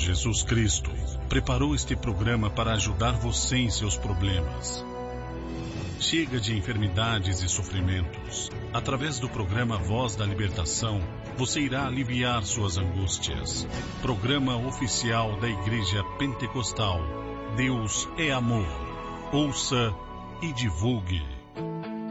Jesus Cristo preparou este programa para ajudar você em seus problemas. Chega de enfermidades e sofrimentos. Através do programa Voz da Libertação, você irá aliviar suas angústias. Programa oficial da Igreja Pentecostal. Deus é amor. Ouça e divulgue.